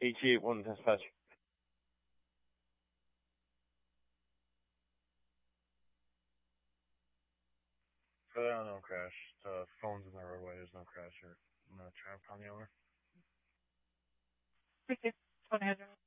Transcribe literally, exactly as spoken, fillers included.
H E eight one dispatch. For that, no crash. The phone's in the roadway. There's no crash or no traffic on the over. Six, one hundred.